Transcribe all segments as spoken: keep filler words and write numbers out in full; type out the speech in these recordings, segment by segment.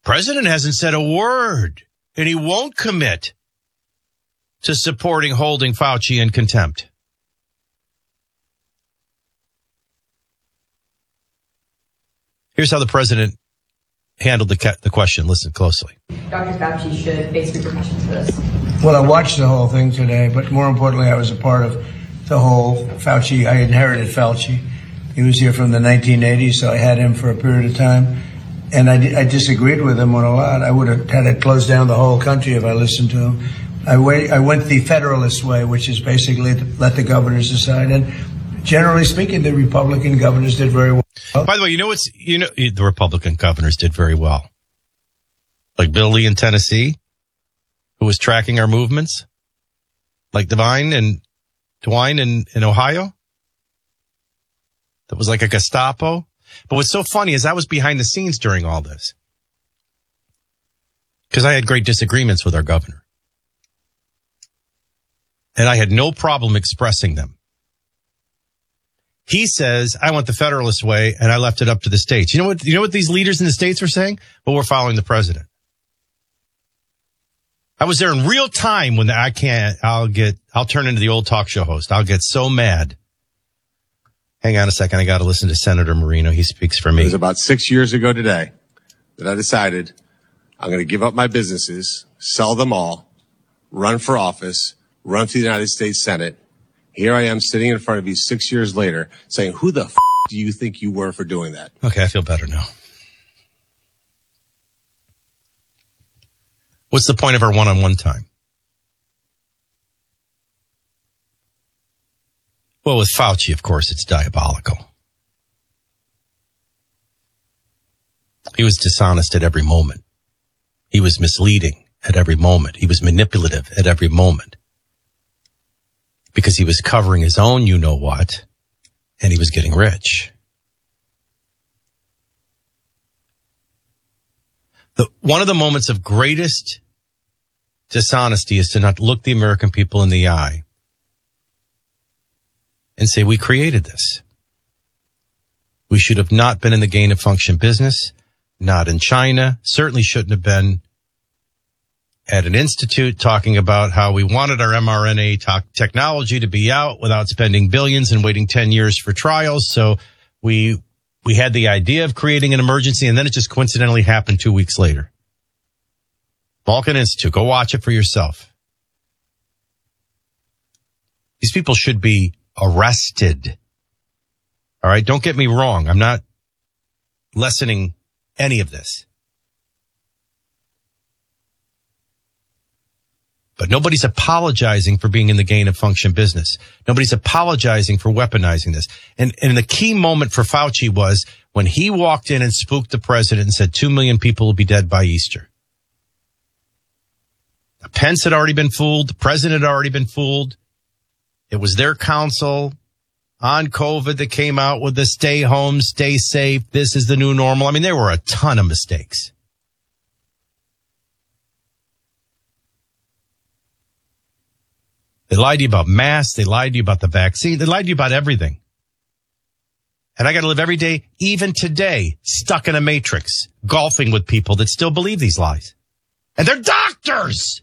President hasn't said a word, and he won't commit to supporting holding Fauci in contempt. Here's how the president handled the, ca- the question. Listen closely. Doctor Fauci should face repercussions for this. Well, I watched the whole thing today, but more importantly, I was a part of the whole Fauci. I inherited Fauci. He was here from the nineteen eighties, so I had him for a period of time. And I, I disagreed with him on a lot. I would have had to close down the whole country if I listened to him. I went, I went the Federalist way, which is basically to let the governors decide. And generally speaking, the Republican governors did very well. By the way, you know what's, you know, the Republican governors did very well. Like Bill Lee in Tennessee, who was tracking our movements. Like Devine and DeWine in, in Ohio. That was like a Gestapo. But what's so funny is I was behind the scenes during all this. Because I had great disagreements with our governor. And I had no problem expressing them. He says, I want the Federalist way, and I left it up to the states. You know what, you know what these leaders in the states were saying? Well, we're following the president. I was there in real time when the, I can't, I'll get, I'll turn into the old talk show host. I'll get so mad. Hang on a second. I got to listen to Senator Marino. He speaks for me. It was about six years ago today that I decided I'm going to give up my businesses, sell them all, run for office, run for the United States Senate. Here I am sitting in front of you six years later saying, who the f*** do you think you were for doing that? Okay, I feel better now. What's the point of our one-on-one time? Well, with Fauci, of course, it's diabolical. He was dishonest at every moment. He was misleading at every moment. He was manipulative at every moment. Because he was covering his own you-know-what, and he was getting rich. The, one of the moments of greatest dishonesty is to not look the American people in the eye and say, we created this. We should have not been in the gain of function business, not in China, certainly shouldn't have been at an institute talking about how we wanted our mRNA to- technology to be out without spending billions and waiting ten years for trials. So we we had the idea of creating an emergency, and then it just coincidentally happened two weeks later. Vulcan Institute, go watch it for yourself. These people should be arrested. All right, don't get me wrong. I'm not lessening any of this. But nobody's apologizing for being in the gain of function business. Nobody's apologizing for weaponizing this. And, and the key moment for Fauci was when he walked in and spooked the president and said two million people will be dead by Easter. Pence had already been fooled. The president had already been fooled. It was their counsel on COVID that came out with the stay home, stay safe. This is the new normal. I mean, there were a ton of mistakes. They lied to you about masks. They lied to you about the vaccine. They lied to you about everything. And I got to live every day, even today, stuck in a matrix, golfing with people that still believe these lies. And they're doctors.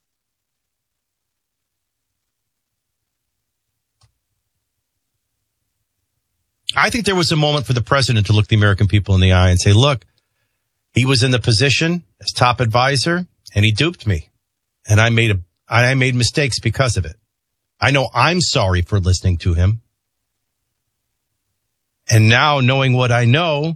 I think there was a moment for the president to look the American people in the eye and say, look, he was in the position as top advisor and he duped me. And I made a I made mistakes because of it. I know I'm sorry for listening to him. And now knowing what I know,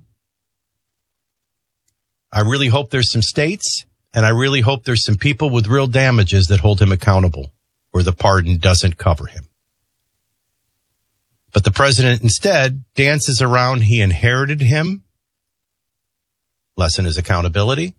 I really hope there's some states and I really hope there's some people with real damages that hold him accountable where the pardon doesn't cover him. But the president instead dances around. He inherited him. Lessen his accountability.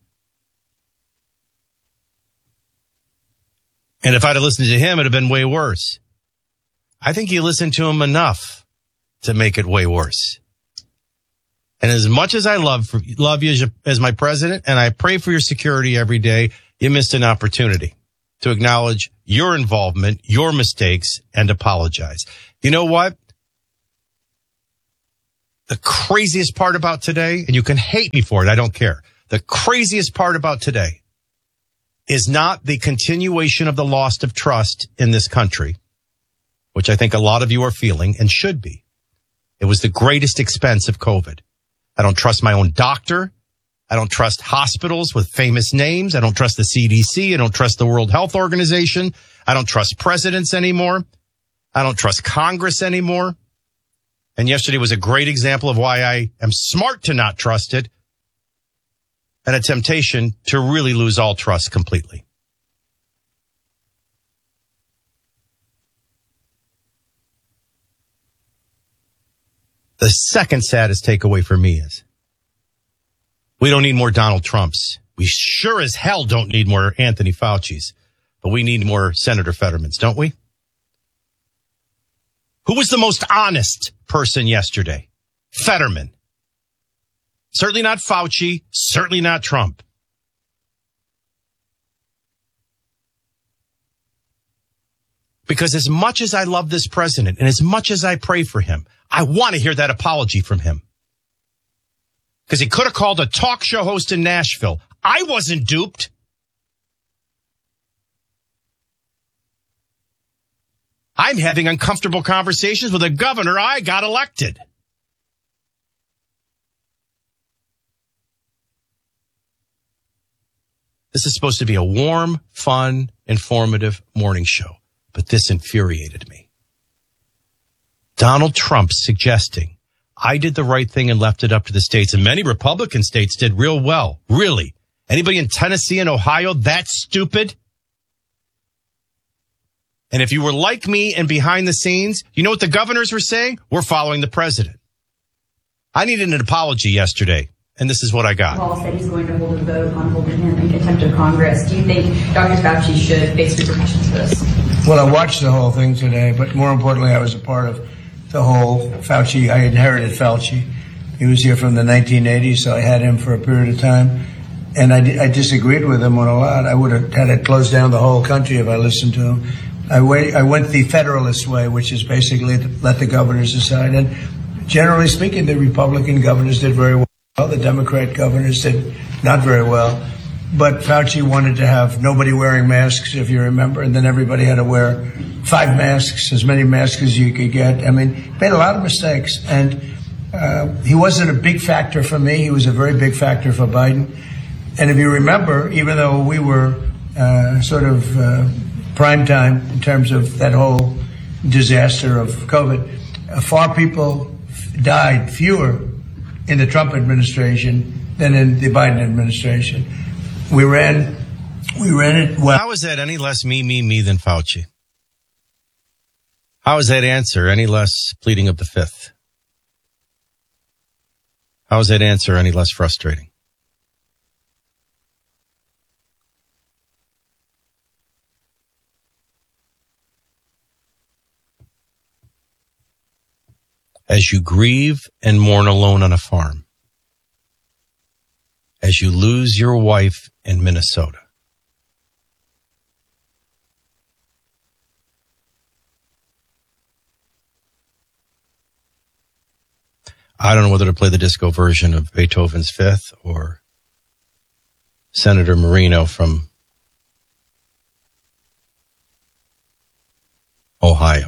And if I'd have listened to him, it'd have been way worse. I think you listened to him enough to make it way worse. And as much as I love for, love you as, as my president, and I pray for your security every day, you missed an opportunity to acknowledge your involvement, your mistakes, and apologize. You know what? The craziest part about today, and you can hate me for it, I don't care. The craziest part about today is not the continuation of the loss of trust in this country, which I think a lot of you are feeling and should be. It was the greatest expense of COVID. I don't trust my own doctor. I don't trust hospitals with famous names. I don't trust the C D C. I don't trust the World Health Organization. I don't trust presidents anymore. I don't trust Congress anymore. And yesterday was a great example of why I am smart to not trust it, and a temptation to really lose all trust completely. The second saddest takeaway for me is we don't need more Donald Trumps. We sure as hell don't need more Anthony Fauci's, but we need more Senator Fettermans, don't we? Who was the most honest person yesterday? Fetterman. Certainly not Fauci, certainly not Trump. Because as much as I love this president and as much as I pray for him, I want to hear that apology from him. Because he could have called a talk show host in Nashville. I wasn't duped. I'm having uncomfortable conversations with a governor I got elected. This is supposed to be a warm, fun, informative morning show, but this infuriated me. Donald Trump suggesting I did the right thing and left it up to the states, and many Republican states did real well. Really? Anybody in Tennessee and Ohio that stupid? And if you were like me and behind the scenes, you know what the governors were saying? We're following the president. I needed an apology yesterday, and this is what I got. Paul said he's going to hold a vote on holding him in contempt of Congress. Do you think Doctor Fauci should face repercussions for this? Well, I watched the whole thing today, but more importantly, I was a part of the whole Fauci. I inherited Fauci. He was here from the nineteen eighties, so I had him for a period of time. And I, I disagreed with him on a lot. I would have had to close down the whole country if I listened to him. I went, I went the Federalist way, which is basically to let the governors decide. And generally speaking, the Republican governors did very well. The Democrat governors did not very well. But Fauci wanted to have nobody wearing masks, if you remember, and then everybody had to wear five masks, as many masks as you could get. I mean, he made a lot of mistakes. And uh, he wasn't a big factor for me. He was a very big factor for Biden. And if you remember, even though we were uh, sort of uh, prime time in terms of that whole disaster of COVID, uh, far people f- died, fewer in the Trump administration than in the Biden administration. We ran, we ran it well. How is that any less me, me, me than Fauci? How is that answer any less pleading of the fifth? How is that answer any less frustrating? As you grieve and mourn alone on a farm, as you lose your wife in Minnesota, I don't know whether to play the disco version of Beethoven's Fifth or Senator Marino from Ohio.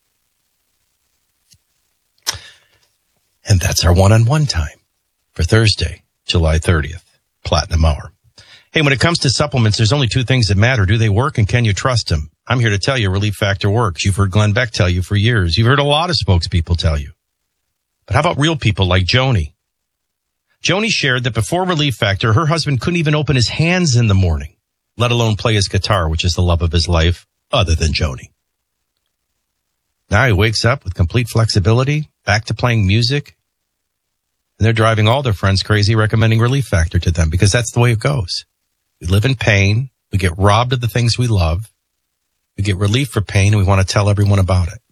And that's our one-on-one time for Thursday, July thirtieth, Platinum Hour. Hey, when it comes to supplements, there's only two things that matter. Do they work and can you trust them? I'm here to tell you Relief Factor works. You've heard Glenn Beck tell you for years. You've heard a lot of spokespeople tell you. But how about real people like Joni? Joni shared that before Relief Factor, her husband couldn't even open his hands in the morning, let alone play his guitar, which is the love of his life, other than Joni. Now he wakes up with complete flexibility, back to playing music, and they're driving all their friends crazy recommending Relief Factor to them because that's the way it goes. We live in pain. We get robbed of the things we love. We get relief for pain, and we want to tell everyone about it.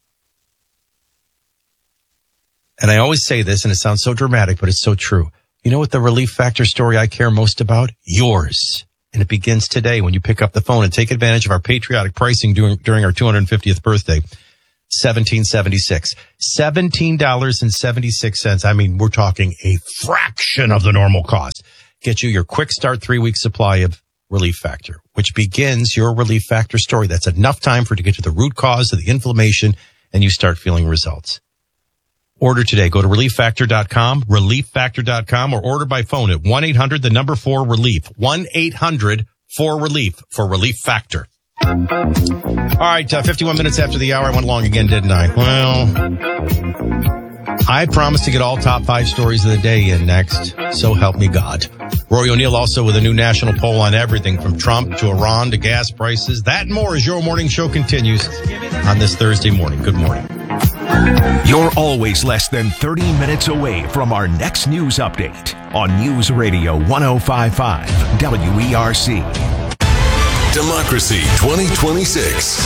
And I always say this, and it sounds so dramatic, but it's so true. You know what the Relief Factor story I care most about? Yours. And it begins today when you pick up the phone and take advantage of our patriotic pricing during, during our two hundred fiftieth birthday. seventeen seventy-six. seventeen dollars and seventy-six cents. I mean, we're talking a fraction of the normal cost. get you your quick start three-week supply of Relief Factor, which begins your Relief Factor story. That's enough time for it to get to the root cause of the inflammation and you start feeling results. Order today. Go to relief factor dot com, relief factor dot com, or order by phone at one eight hundred, the number four relief, one eight hundred four relief for Relief Factor. All right, uh, fifty-one minutes after the hour. I went long again, didn't I? Well, I promised to get all top five stories of the day in next. So help me God. Roy O'Neill also with a new national poll on everything from Trump to Iran to gas prices. That and more as your morning show continues on this Thursday morning. Good morning. You're always less than thirty minutes away from our next news update on News Radio one oh five point five W E R C. Democracy twenty twenty-six.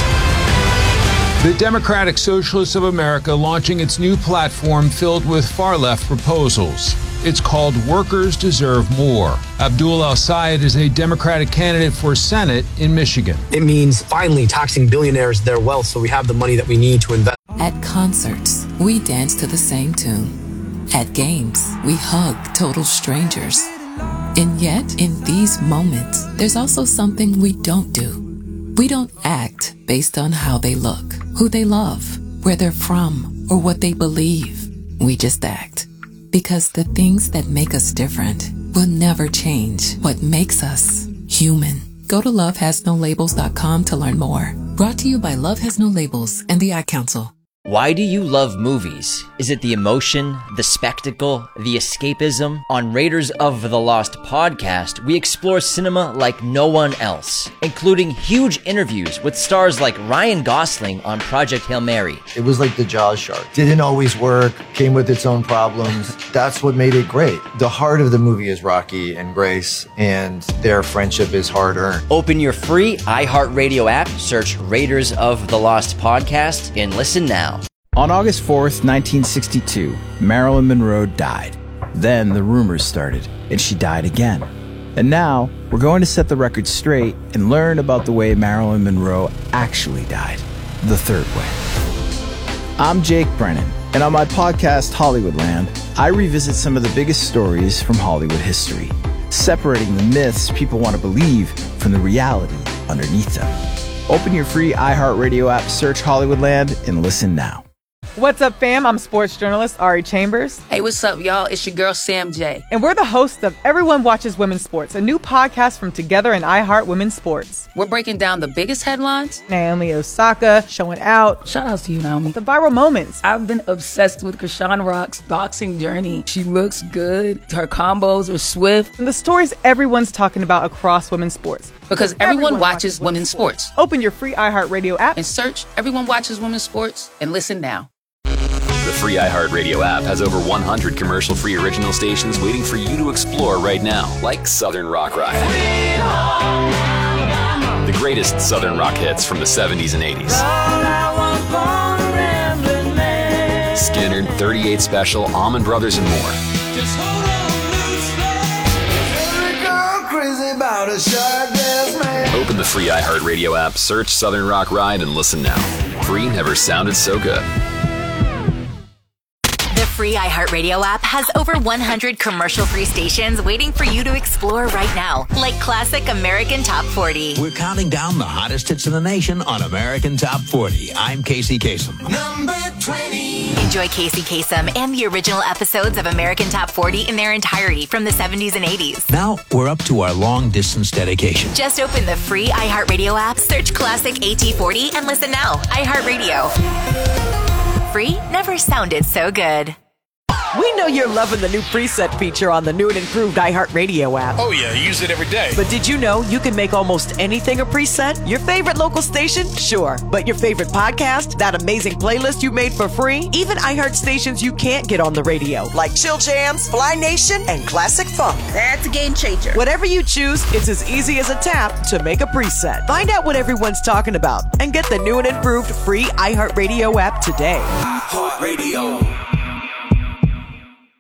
The Democratic Socialists of America launching its new platform filled with far-left proposals. It's called Workers Deserve More. Abdul El-Sayed is a Democratic candidate for Senate in Michigan. It means finally taxing billionaires their wealth so we have the money that we need to invest. At concerts, we dance to the same tune. At games, we hug total strangers. And yet, in these moments, there's also something we don't do. We don't act based on how they look, who they love, where they're from, or what they believe. We just act. Because the things that make us different will never change what makes us human. Go to love has no labels dot com to learn more. Brought to you by Love Has No Labels and the Ad Council. Why do you love movies? Is it the emotion, the spectacle, the escapism? On Raiders of the Lost podcast, we explore cinema like no one else, including huge interviews with stars like Ryan Gosling on Project Hail Mary. It was like the Jaws shark. Didn't always work, came with its own problems. That's what made it great. The heart of the movie is Rocky and Grace, and their friendship is hard-earned. Open your free iHeartRadio app, search Raiders of the Lost podcast, and listen now. On August fourth, nineteen sixty-two, Marilyn Monroe died. Then the rumors started, and she died again. And now, we're going to set the record straight and learn about the way Marilyn Monroe actually died, the third way. I'm Jake Brennan, and on my podcast, Hollywoodland, I revisit some of the biggest stories from Hollywood history, separating the myths people want to believe from the reality underneath them. Open your free iHeartRadio app, search Hollywoodland, and listen now. What's up, fam? I'm sports journalist Ari Chambers. Hey, what's up, y'all? It's your girl, Sam J. And we're the hosts of Everyone Watches Women's Sports, a new podcast from Together and iHeart Women's Sports. We're breaking down the biggest headlines. Naomi Osaka showing out. Shout out to you, Naomi. The viral moments. I've been obsessed with Krishan Rock's boxing journey. She looks good. Her combos are swift. And the stories everyone's talking about across women's sports. Because everyone, everyone watches, watches women's sports. sports. Open your free iHeartRadio app and search Everyone Watches Women's Sports and listen now. The free iHeartRadio app has over one hundred commercial-free original stations waiting for you to explore right now, like Southern Rock Ride. The greatest Southern rock hits from the seventies and eighties. Skynyrd, thirty-eight Special, Allman Brothers, and more. Open the free iHeartRadio app, search Southern Rock Ride, and listen now. Free never sounded so good. The free iHeartRadio app has over one hundred commercial-free stations waiting for you to explore right now, like Classic American Top forty. We're counting down the hottest hits in the nation on American Top forty. I'm Casey Kasem. Number twenty. Enjoy Casey Kasem and the original episodes of American Top forty in their entirety from the seventies and eighties. Now we're up to our long-distance dedication. Just open the free iHeartRadio app, search Classic A T forty, and listen now. iHeartRadio. Free never sounded so good. We know you're loving the new preset feature on the new and improved iHeartRadio app. Oh yeah, I use it every day. But did you know you can make almost anything a preset? Your favorite local station? Sure. But your favorite podcast? That amazing playlist you made for free? Even iHeart stations you can't get on the radio, like Chill Jams, Fly Nation, and Classic Funk. That's a game changer. Whatever you choose, it's as easy as a tap to make a preset. Find out what everyone's talking about and get the new and improved free iHeartRadio app today. iHeartRadio.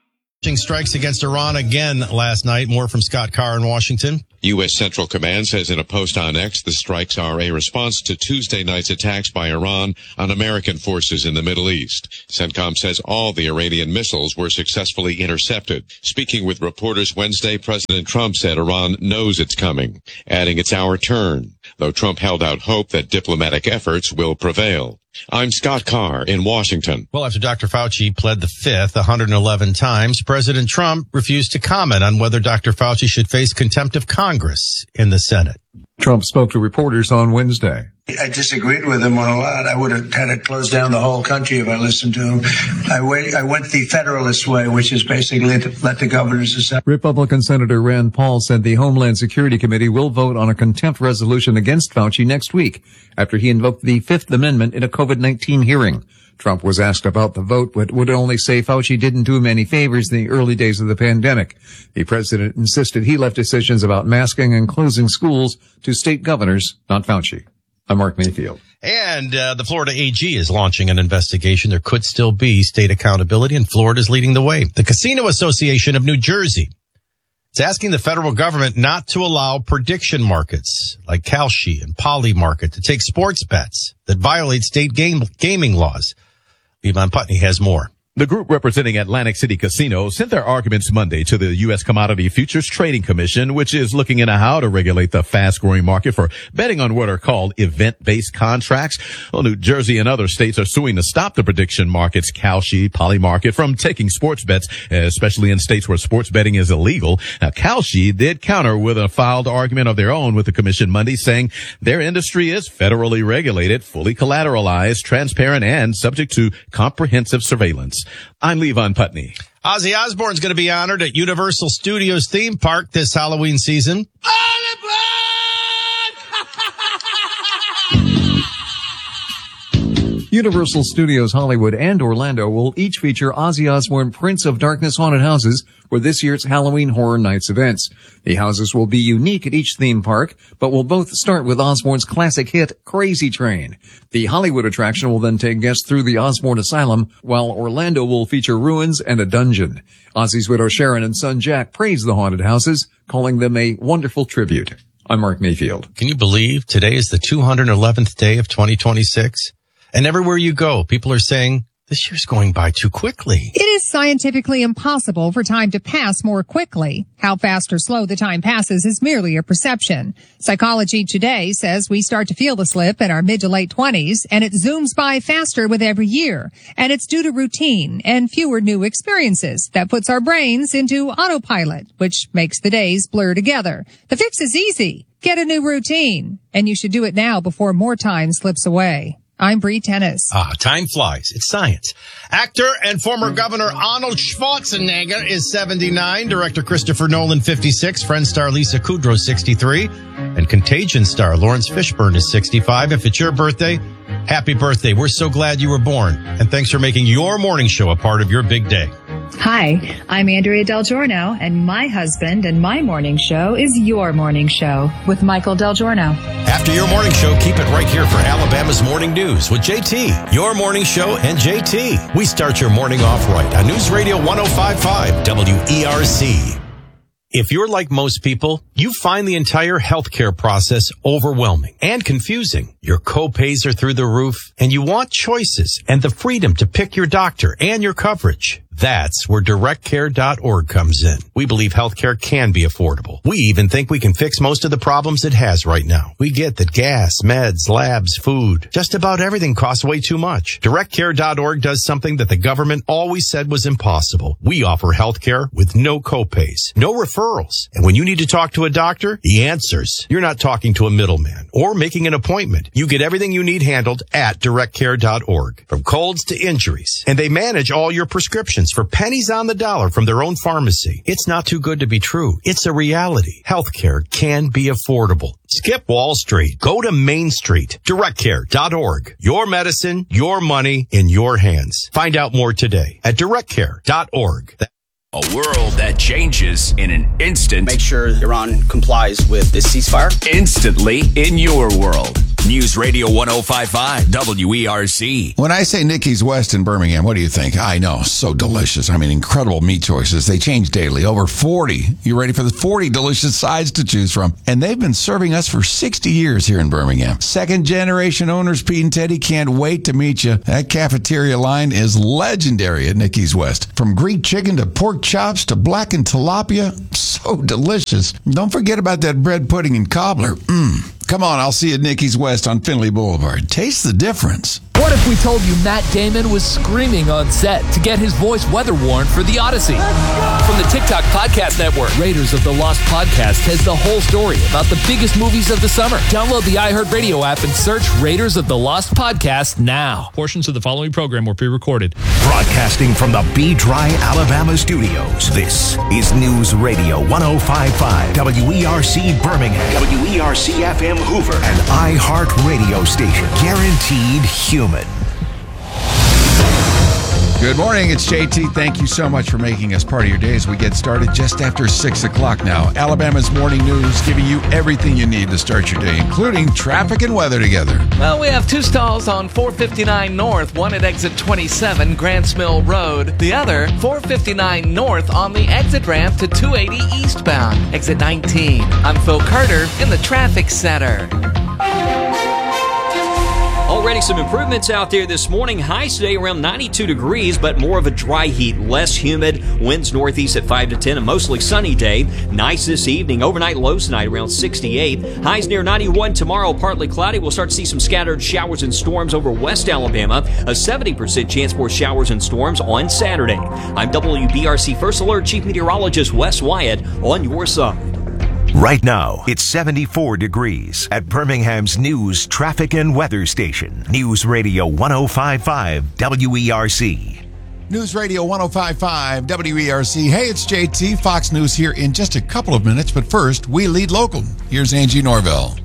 Strikes against Iran again last night. More from Scott Carr in Washington. U S. Central Command says in a post on X the strikes are a response to Tuesday night's attacks by Iran on American forces in the Middle East. CENTCOM says all the Iranian missiles were successfully intercepted. Speaking with reporters Wednesday, President Trump said Iran knows it's coming, adding it's our turn, though Trump held out hope that diplomatic efforts will prevail. I'm Scott Carr in Washington. Well, after Doctor Fauci pled the fifth one hundred eleven times, President Trump refused to comment on whether Doctor Fauci should face contempt of Congress in the Senate. Trump spoke to reporters on Wednesday. I disagreed with him on a lot. I would have had to close down the whole country if I listened to him. I went, I went the Federalist way, which is basically to let the governors decide. Republican Senator Rand Paul said the Homeland Security Committee will vote on a contempt resolution against Fauci next week after he invoked the Fifth Amendment in a COVID nineteen hearing. Trump was asked about the vote, but would only say Fauci didn't do him any favors in the early days of the pandemic. The president insisted he left decisions about masking and closing schools to state governors, not Fauci. I'm Mark Mayfield. And uh, the Florida A G is launching an investigation. There could still be state accountability, and Florida is leading the way. The Casino Association of New Jersey is asking the federal government not to allow prediction markets like Kalshi and Polymarket to take sports bets that violate state game, gaming laws. Ivan Putney has more. The group representing Atlantic City Casino sent their arguments Monday to the U S. Commodity Futures Trading Commission, which is looking into how to regulate the fast-growing market for betting on what are called event-based contracts. Well, New Jersey and other states are suing to stop the prediction markets, Kalshi, Polymarket, from taking sports bets, especially in states where sports betting is illegal. Now, Kalshi did counter with a filed argument of their own with the commission Monday, saying their industry is federally regulated, fully collateralized, transparent, and subject to comprehensive surveillance. I'm Levon Putney. Ozzy Osbourne's going to be honored at Universal Studios theme park this Halloween season. Universal Studios Hollywood and Orlando will each feature Ozzy Osbourne Prince of Darkness haunted houses for this year's Halloween Horror Nights events. The houses will be unique at each theme park, but will both start with Osbourne's classic hit, Crazy Train. The Hollywood attraction will then take guests through the Osbourne Asylum, while Orlando will feature ruins and a dungeon. Ozzy's widow Sharon and son Jack praise the haunted houses, calling them a wonderful tribute. I'm Mark Mayfield. Can you believe today is the two hundred eleventh day of twenty twenty-six? And everywhere you go, people are saying, this year's going by too quickly. It is scientifically impossible for time to pass more quickly. How fast or slow the time passes is merely a perception. Psychology Today says we start to feel the slip in our mid to late twenties, and it zooms by faster with every year. And it's due to routine and fewer new experiences that puts our brains into autopilot, which makes the days blur together. The fix is easy. Get a new routine. And you should do it now before more time slips away. I'm Bree Tennis. Ah, time flies. It's science. Actor and former Governor Arnold Schwarzenegger is seventy-nine. Director Christopher Nolan, fifty-six. Friends star Lisa Kudrow, sixty-three. And Contagion star Lawrence Fishburne is sixty-five. If it's your birthday, happy birthday. We're so glad you were born. And thanks for making your morning show a part of your big day. Hi, I'm Andrea Del Giorno, and my husband and my morning show is Your Morning Show with Michael Del Giorno. After your morning show, keep it right here for Alabama's Morning News with J T. Your morning show and J T. We start your morning off right on News Radio one oh five point five W E R C. If you're like most people, you find the entire healthcare process overwhelming and confusing. Your co-pays are through the roof, and you want choices and the freedom to pick your doctor and your coverage. That's where direct care dot org comes in. We believe healthcare can be affordable. We even think we can fix most of the problems it has right now. We get that gas, meds, labs, food, just about everything costs way too much. direct care dot org does something that the government always said was impossible. We offer healthcare with no co-pays, no referrals. And when you need to talk to a doctor, he answers. You're not talking to a middleman or making an appointment. You get everything you need handled at direct care dot org, from colds to injuries. And they manage all your prescriptions for pennies on the dollar from their own pharmacy. It's not too good to be true. It's a reality. Healthcare can be affordable. Skip Wall Street. Go to Main Street. direct care dot org. Your medicine, your money in your hands. Find out more today at direct care dot org. A world that changes in an instant. Make sure Iran complies with this ceasefire. Instantly in your world. News Radio one oh five point five W E R C. When I say Nikki's West in Birmingham, what do you think? I know, so delicious. I mean, incredible meat choices. They change daily. Over forty. You ready for the forty delicious sides to choose from? And they've been serving us for sixty years here in Birmingham. Second generation owners, Pete and Teddy, can't wait to meet you. That cafeteria line is legendary at Nikki's West. From Greek chicken to pork chops to blackened tilapia, so delicious. Don't forget about that bread pudding and cobbler. Mmm. Come on, I'll see you at Nikki's West on Finley Boulevard. Taste the difference. What if we told you Matt Damon was screaming on set to get his voice weather-worn for The Odyssey? From the TikTok Podcast Network, Raiders of the Lost Podcast has the whole story about the biggest movies of the summer. Download the iHeartRadio app and search Raiders of the Lost Podcast now. Portions of the following program were pre-recorded. Broadcasting from the B-Dry, Alabama studios, this is News Radio one oh five point five W E R C Birmingham, W E R C F M Hoover, an iHeart radio station. Guaranteed human. Good morning, it's J T. Thank you so much for making us part of your day as we get started just after six o'clock now. Alabama's Morning News, giving you everything you need to start your day, including traffic and weather together. Well, we have two stalls on four fifty-nine North, one at exit twenty-seven, Grants Mill Road. The other, four fifty-nine North on the exit ramp to two eighty eastbound, exit nineteen. I'm Phil Carter in the Traffic Center. Already some improvements out there this morning. Highs today around ninety-two degrees, but more of a dry heat, less humid. Winds northeast at five to ten, a mostly sunny day. Nice this evening. Overnight lows tonight around sixty-eight. Highs near ninety-one tomorrow, partly cloudy. We'll start to see some scattered showers and storms over West Alabama. A seventy percent chance for showers and storms on Saturday. I'm W B R C First Alert Chief Meteorologist Wes Wyatt on your side. Right now, it's seventy-four degrees at Birmingham's news, traffic, and weather station. News Radio one oh five point five W E R C. News Radio one oh five point five W E R C. Hey, it's J T. Fox News here in just a couple of minutes, but first, we lead local. Here's Angie Norvell.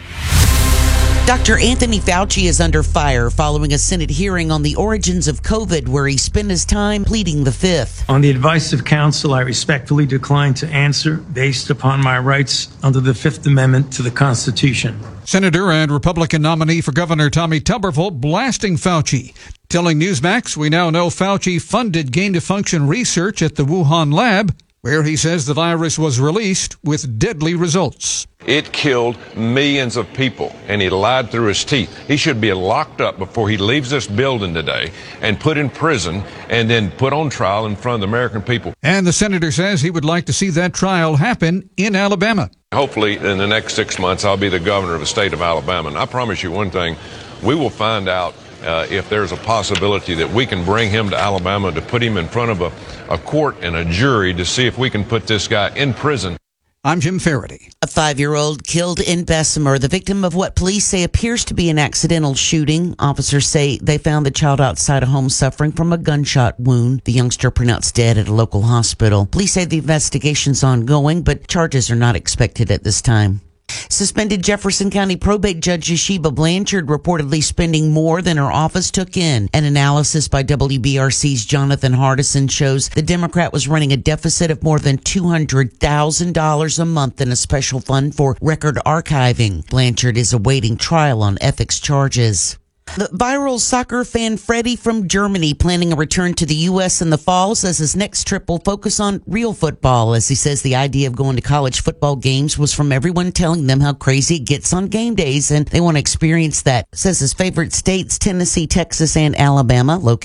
Doctor Anthony Fauci is under fire following a Senate hearing on the origins of COVID, where he spent his time pleading the fifth. On the advice of counsel, I respectfully decline to answer based upon my rights under the Fifth Amendment to the Constitution. Senator and Republican nominee for Governor Tommy Tuberville blasting Fauci, telling Newsmax we now know Fauci funded gain-of-function research at the Wuhan lab, where he says the virus was released with deadly results. It killed millions of people, and he lied through his teeth. He should be locked up before he leaves this building today and put in prison and then put on trial in front of the American people. And the senator says he would like to see that trial happen in Alabama. Hopefully, in the next six months, I'll be the governor of the state of Alabama. And I promise you one thing, we will find out Uh, if there's a possibility that we can bring him to Alabama to put him in front of a, a court and a jury to see if we can put this guy in prison. I'm Jim Faraday. A five-year-old killed in Bessemer, the victim of what police say appears to be an accidental shooting. Officers say they found the child outside a home suffering from a gunshot wound. The youngster pronounced dead at a local hospital. Police say the investigation's ongoing, but charges are not expected at this time. Suspended Jefferson County probate judge Yeshiba Blanchard reportedly spending more than her office took in. An analysis by W B R C's Jonathan Hardison shows the Democrat was running a deficit of more than two hundred thousand dollars a month in a special fund for record archiving. Blanchard is awaiting trial on ethics charges. The viral soccer fan Freddie from Germany, planning a return to the U S in the fall, says his next trip will focus on real football, as he says the idea of going to college football games was from everyone telling them how crazy it gets on game days, and they want to experience that. Says his favorite states, Tennessee, Texas, and Alabama, located